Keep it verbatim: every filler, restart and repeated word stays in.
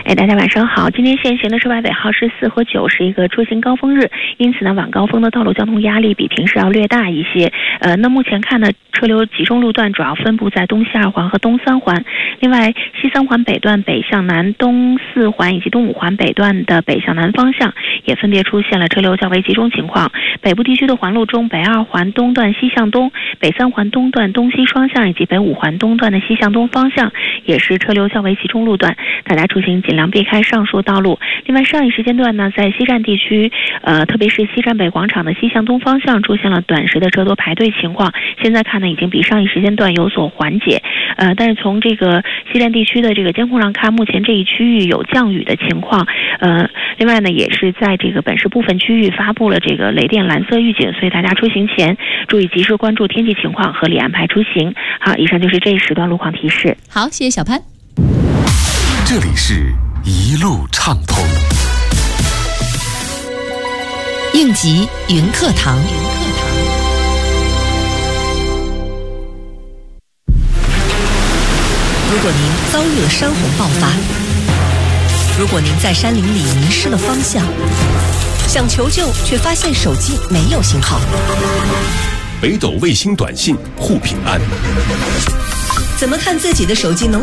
哎，大家晚上好。今天限行的是外北号是四和九，是一个出行高峰日，因此呢，晚高峰的道路交通压力比平时要略大一些。呃，那目前看呢，车流集中路段主要分布在东西二环和东三环，另外西三环北段北向南、东四环以及东五环北段的北向南方向也分别出现了车流较为集中情况。北部地区的环路中，北二环东段西向东、北三环东段东西双向以及北五环东段的西向东方向也是车流较为集中路段，大家出行尽量避开上述道路。另外，上一时间段呢，在西站地区，呃，特别是西站北广场的西向东方向出现了短时的车多排队情况，现在看呢，已经比上一时间段有所缓解。呃，但是从这个西站地区的这个监控上看，目前这一区域有降雨的情况。呃，另外呢，也是在这个本市部分区域发布了这个雷电蓝色预警，所以大家出行前注意及时关注天气情况，合理安排出行。好，以上就是这一时段路况提示。 好，谢谢小潘。 这里是一路畅通。 应急云课堂。如果您遭遇了山洪爆发，如果您在山林里迷失了方向，想求救却发现手机没有信号， 北斗卫星短信护平安。 怎么看自己的手机能